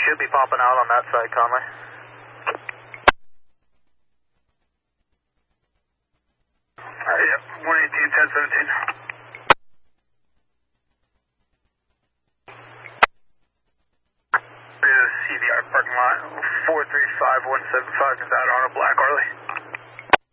should be popping out on that side, Conley. Yep, 118, 1017. CVR parking lot, 435175 is out on a black Harley.